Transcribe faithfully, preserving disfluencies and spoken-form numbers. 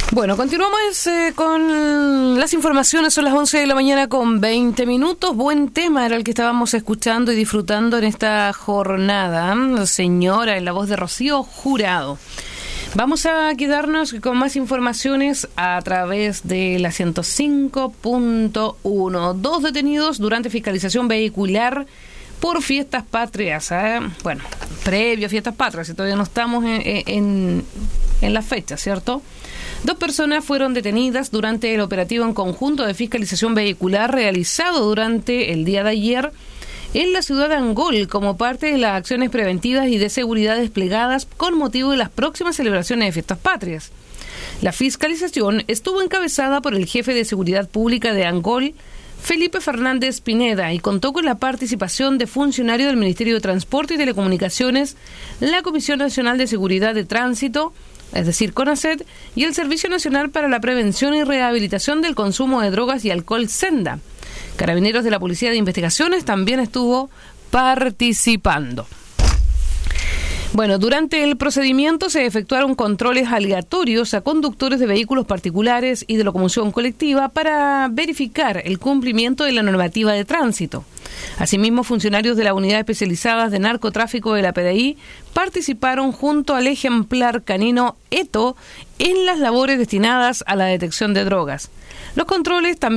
Bueno, continuamos eh, con las informaciones. Son las once de la mañana con veinte minutos. Buen tema era el que estábamos escuchando y disfrutando en esta jornada. Señora, en la voz de Rocío Jurado. Vamos a quedarnos con más informaciones a través de la ciento cinco punto uno. Dos detenidos durante fiscalización vehicular por fiestas patrias. ¿eh? Bueno, previo a fiestas patrias, y todavía no estamos en, en, en la fecha, ¿cierto? Dos personas fueron detenidas durante el operativo en conjunto de fiscalización vehicular realizado durante el día de ayer en la ciudad de Angol como parte de las acciones preventivas y de seguridad desplegadas con motivo de las próximas celebraciones de fiestas patrias. La fiscalización estuvo encabezada por el jefe de Seguridad Pública de Angol, Felipe Fernández Pineda, y contó con la participación de funcionarios del Ministerio de Transporte y Telecomunicaciones, la Comisión Nacional de Seguridad de Tránsito, es decir, CONACET, y el Servicio Nacional para la Prevención y Rehabilitación del Consumo de Drogas y Alcohol, SENDA. Carabineros de la Policía de Investigaciones también estuvo participando. Bueno, durante el procedimiento se efectuaron controles aleatorios a conductores de vehículos particulares y de locomoción colectiva para verificar el cumplimiento de la normativa de tránsito. Asimismo, funcionarios de la Unidad Especializada de Narcotráfico de la P D I participaron junto al ejemplar canino Eto en las labores destinadas a la detección de drogas. Los controles también